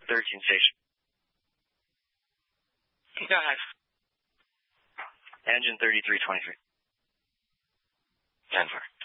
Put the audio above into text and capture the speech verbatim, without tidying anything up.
thirteen station. Go ahead. Engine thirty-three twenty-three. Denver.